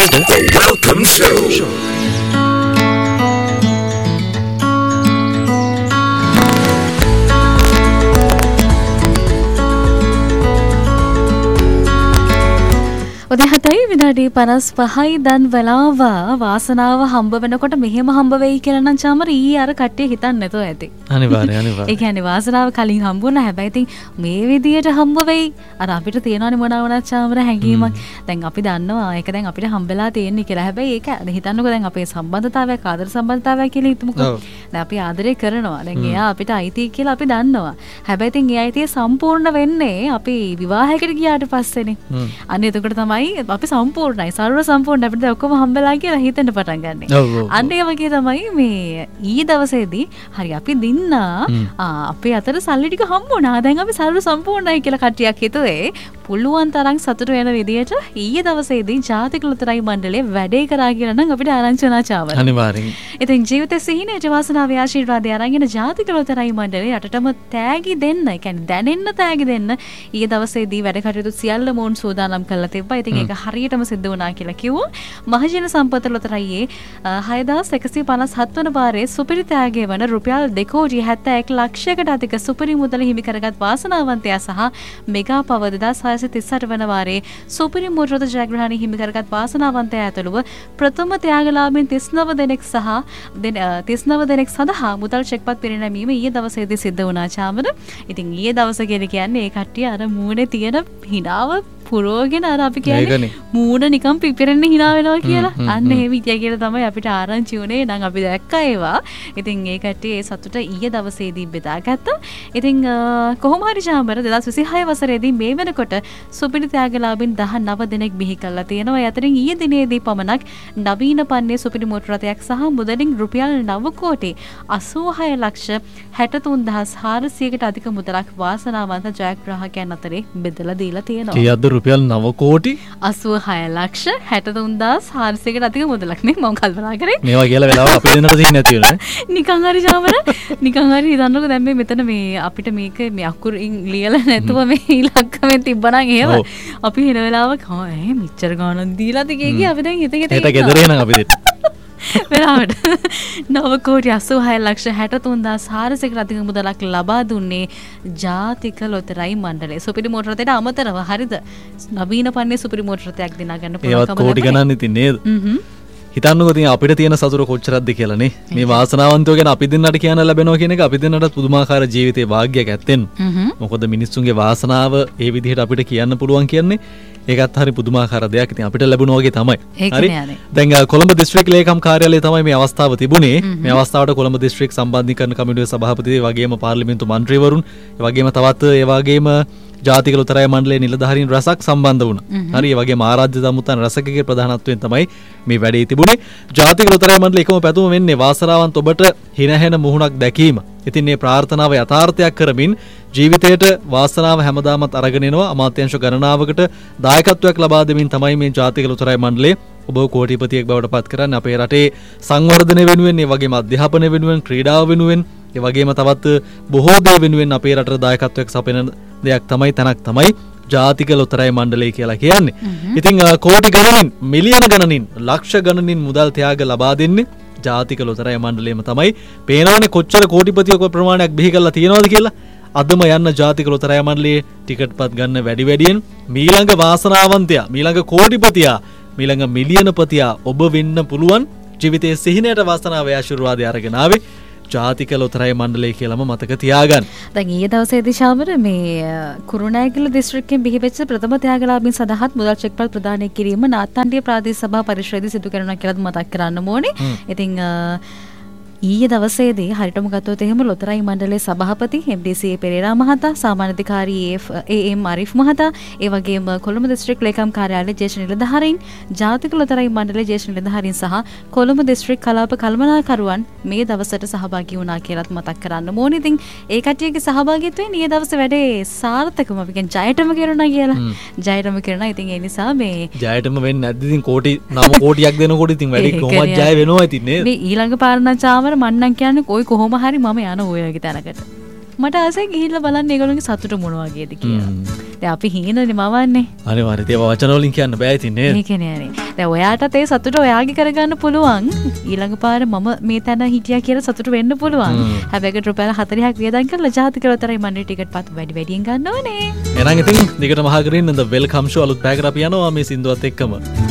Welcome show. උදේ 7යි විනාඩි 55යි දැන් වෙලාව වාසනාව හම්බ වෙනකොට මෙහෙම හම්බ වෙයි කියලා නම් චාමර ඊ අර කට්ටිය හිතන්නේ නැතෝ ඇති. අනිවාර්යයෙන්. ඒ කියන්නේ වාසනාව කලින් හම්බ වුණා. හැබැයි ඉතින් මේ විදියට හම්බ වෙයි. අර අපිට තියෙනවනේ මොනවා වුණත් චාමර හැංගීමක්. දැන් අපි දන්නවා ඒක දැන් අපිට හම්බෙලා තියෙන්නේ කියලා. හැබැයි ඒක හිතන්නකෝ දැන් අපේ සම්බන්ධතාවයක් ආදර සම්බන්ධතාවයක් කියලා හිතමුකෝ. දැන් අපි ආදරේ කරනවා. දැන් එයා අපිට අයිති කියලා අපි දන්නවා. හැබැයි ඉතින් ඒ අයිතිය සම්පූර්ණ වෙන්නේ අපි විවාහයකට ගියාට පස්සේනේ. අන්න එතකොට තමයි අපි සම්පූර්ණයි සර්ව සම්පූර්ණ අපිට ඔක්කොම හම්බෙලා කියලා හිතෙන්න පටන් ගන්නෙ. අන්න ඒ වගේ තමයි මේ ඊ දවසේදී හරි අපි දින්න අපේ අතර සල්ලි ටික හම්බුණා. දැන් අපි සර්ව සම්පූර්ණයි කියලා කට්ටියක් හිතුවේ. පුළුවන් තරම් සතුට වෙන විදියට ඊයේ දවසේදී ජාතික ලොතරැයි මණ්ඩලයේ වැඩේ කරා කියලා නම් අපිට ආරංචි වුණා චාවර. අනිවාර්යෙන්. ඉතින් ජීවිතේ සිහිනේ වාසනාවේ ආශිර්වාදය අරගෙන ජාතික ලොතරැයි මණ්ඩලයේ යටටම තෑගි දෙන්න, ඒ කියන්නේ දැනෙන්න තෑගි දෙන්න ඊයේ දවසේදී වැඩ කටයුතු සියල්ල මොන් සූදානම් කරලා තිබ්බා. ඉතින් ඒක හරියටම සිද්ධ වුණා කියලා කිව්වා. මහජන සම්පත ලොතරැයියේ 6157 වන වාරයේ සුපිරි තෑගය වන රුපියල් 2,71 ලක්ෂයකට අධික සුපිරි මුදල හිමි කරගත් වාසනාවන්තයා සහ මෙගා පව 2638 වන වාරයේ සුපිරි මුද්‍රත ජයග්‍රහණය හිමි කරගත් වාසනාවන්තයා ඇතුළුව ප්‍රථම ත්‍යාගලාභීන් 39 දෙනෙක් සහ 39 දෙනෙක් සඳහා මුදල් චෙක්පත් පිරිනැමීම ඊයේ දවසේදී සිද්ධ වුණා චාමර. ඉතින් ඊයේ දවස කියන්නේ ඒ කට්ටිය අර මූණේ තියෙන හිනාව පුරෝගෙන අර අපි කියන්නේ මූණ නිකන් පිපිරෙන්න hina වෙනවා කියලා. අන්න එහෙම හිටියා කියලා තමයි අපිට ආරංචි උනේ. නම් අපි දැක්කා ඒවා. ඉතින් ඒ කට්ටිය ඒ සතුට ඊයේ දවසේදී බෙදාගත්තා. ඉතින් කොහොම හරි චාමර 2026 වසරේදී මේ වෙනකොට සුපිරි ත්‍යාගලාභීන් 19 දෙනෙක් බිහි කරලා තියෙනවා. ඒ අතරින් ඊයේ දිනේදී පමණක් නවීන පන්නේ සුපිරි මෝටර රථයක් සහ මුදලින් රුපියල් 9 කෝටි 86 ලක්ෂ 63400කට අධික මුදලක් වාසනාවන්ත ජයග්‍රාහකයන් අතරේ බෙදලා දීලා තියෙනවා. කීයක්ද රුපියල් 9 කෝටි 86 ලක්ෂ 63400කට අධික මුදලක් නේ මම කල්පනා කරේ. මේවා කියලා වෙලාව අපි දෙන්නට තියෙන්නේ නැති වෙනවා. නිකන් හරි චාමර නිකන් හරි හිතන්නකෝ දැන් මේ මෙතන මේ අපිට මේක මේ අකුරින් ලියලා නැතුව මේ ඉලක්කමෙන් තිබ්බනම් එහෙම අපි වෙන වෙලාවක මෙච්චර ගාණක් දීලාද කිය අපි දැන් හිතේ හිතේ ඒක ගෙදර එනං අපි දෙන්න වෙලාවට 9 කෝටි 86 ලක්ෂ 63400කට අධික මුදලක් ලබා දුන්නේ ජාතික ලොතරැයි මණ්ඩලය. සුපිරි මෝටර රථයට අමතරව හරිද නවීන පන්නේ සුපිරි මෝටර රථයක් දිනා ගන්න පුළුවන්කම ඒවත් කෝටි ගණන් ඉතින් නේද? හිතන්නකෝ ඉතින් අපිට තියෙන සතුට කොච්චරක්ද කියලා නේ. මේ වාසනාවන්තයෝ ගැන අපි දෙන්නට කියන්න ලැබෙනවා කියන එක අපි දෙන්නට පුදුමාකාර ජීවිතේ වාග්යක් ඇත්තෙන්. මොකද මිනිස්සුන්ගේ වාසනාව ඒ විදිහට අපිට කියන්න පුළුවන් කියන්නේ ඒකත් හරි පුදුමාකාර දෙයක්. ඉතින් අපිට ලැබුණා වගේ තමයි. හරි. දැන් කොළඹ දිස්ත්‍රික් ලේකම් කාර්යාලයේ තමයි මේ අවස්ථාව තිබුණේ. මේ අවස්ථාවට කොළඹ දිස්ත්‍රික් සම්බන්ධීකරණ කමිටුවේ සභාපති වගේම පාර්ලිමේන්තු මන්ත්‍රීවරුන් වගේම තවත් ඒ වගේම ජාතික ලොතරැයි මණ්ඩලයේ නිලධාරීන් රසක් සම්බන්ධ වුණා. හරි. ඒ වගේම ආරාධ්‍ය සම්මුතන් රසකගේ ප්‍රධානත්වයෙන් තමයි මේ වැඩේ තිබුණේ. ජාතික ලොතරැයි මණ්ඩලයේ එකම පැතුම වෙන්නේ වාසනාවන්ත ඔබට හිනහැන මුහුණක් දැකීම. ඉතින් මේ ප්‍රාර්ථනාව යථාර්ථයක් කරමින් ජීවිතයට වාසනාව හැමදාමත් අරගෙන එනවා. අමාත්‍යාංශ ගණනාවකට දායකත්වයක් ලබා දෙමින් තමයි මේ ජාතික ලොතරැයි මණ්ඩලය ඔබ කෝටිපතියෙක් බවට පත් කරන්නේ. අපේ රටේ සංවර්ධනය වෙනුවෙන්, ඒ වගේම අධ්‍යාපනය වෙනුවෙන්, ක්‍රීඩාව වෙනුවෙන්, ඒ වගේම තවත් බොහෝ දේ වෙනුවෙන් අපේ රටට දායකත්වයක් සපයන දෙයක් තමයි තැනක් තමයි ජාතික ලොතරැයි මණ්ඩලය කියලා කියන්නේ. ඉතින් කෝටි ගණනින්, මිලියන ගණනින්, ලක්ෂ ගණනින් මුදල් ත්‍යාග ලබා දෙන්නේ ජාතික ලොතරැයි මණ්ඩලයම තමයි. පේනවනේ කොච්චර කෝටිපතියෙක් ප්‍රමාණයක් බිහි කරලා තියෙනවද කියලා. අදම යන්න ජාතික ලොතරැයි මණ්ඩලයේ ටිකට් පත් ගන්න වැඩි වැඩියෙන් මීළඟ වාසනාවන්තයා, මීළඟ කෝටිපතියා, මීළඟ මිලියනපතියා ඔබ වෙන්න පුළුවන්. ජීවිතයේ සිහිනයට වාසනාව ආශිර්වාදය අරගෙන ආවේ ජාතික ලොතරැයි මණ්ඩලය කියලාම මතක තියාගන්න. දැන් ඊයේ දවසේදී ශාමර මේ කුරුණෑගල දිස්ත්‍රික්කයෙන් බිහිවෙච්ච ප්‍රථම ත්‍යාගලාභීන් සඳහාත් මුදල් චෙක්පත් ප්‍රදානය කිරීම නාත්තන්ඩිය ප්‍රාදේශ සභා පරිශ්‍රයේදී සිදු කරනවා කියලාත් මතක් කරන්න ඕනේ. ඉතින් ඊයේ දවසේදී හරියටම ගත්තොත් එහෙම ලොතරැයි මණ්ඩලයේ සභාපති MDCA පෙරේරා මහතා, සාමාන්‍ය අධිකාරී AM අරිෆ් මහතා, ඒ වගේම කොළඹ දිස්ත්‍රික් ලේකම් කාර්යාලයේ ජ්‍යෙෂ්ඨ නිලධාරීන්, ජාතික ලොතරැයි මණ්ඩලයේ ජ්‍යෙෂ්ඨ නිලධාරීන් සහ කොළඹ දිස්ත්‍රික් කලාප කළමනාකරුවන් මේ දවසට සහභාගී වුණා කියලාත් මතක් කරන්න ඕනේ. ඉතින් ඒ කට්ටියගේ සහභාගීත්වයෙන් ඊයේ දවසේ වැඩේ සාර්ථකම අපි කියන්නේ ජයටම කරනවා කියලා. ජයටම කරනවා. ඉතින් ඒ නිසා මේ ජයටම වෙන්නේ නැද්ද? ඉතින් කෝටි 9 කෝටියක් දෙනකොට ඉතින් වැඩි කොහොමද ජය වෙනවා ඉතින් නේද? මේ ඊළඟ පාරණ චාමර මන්නම් කියන්නේ කොයි කොහොම හරි මම යන ඔය වගේ තැනකට. මට ආසයි ගිහිල්ලා බලන්න ඒගොල්ලෝගේ සතුට මොන වගේද කියලා. දැන් අපි හීනනේ මවන්නේ. අනිවාර්යයෙන් ඒව වචන වලින් කියන්න බෑ ඉතින් නේද? ඒකනේ හරි. දැන් ඔයාටත් ඒ සතුට ඔයාගේ කරගන්න පුළුවන්. ඊළඟ පාර මම මේ තැන හිටියා කියලා සතුට වෙන්න පුළුවන්. හැබැයි රුපියල් 40ක් වියදම් කරලා ජාතික ලොතරැයි මණ්ඩලේ ටිකට් පත් වැඩියෙන් ගන්න ඕනේ. එහෙනම් ඉතින් දිගටම අහගෙන ඉන්න ද වෙල්කම් ෂෝ අලුත් පැයකට අපි යනවා මේ සින්දුවත් එක්කම.